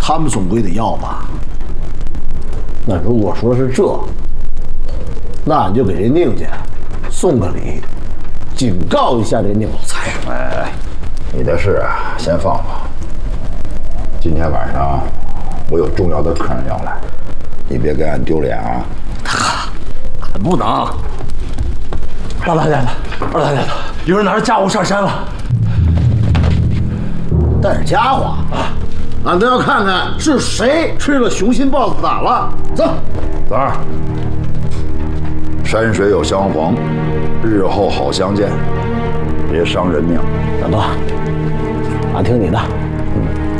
他们总归得要吧？ 那如果说是这，那俺就给这宁家送个礼，警告一下这宁老财。 哎，你的事啊，先放放。今天晚上我有重要的客人要来，你别给俺丢脸啊！ 俺不能。大太太，二太太，有人拿着家伙上山了。 带着家伙，俺都要看看是谁吃了雄心豹子胆了。走， 子儿，山水有相逢，日后好相见，别伤人命。 大哥，俺听你的。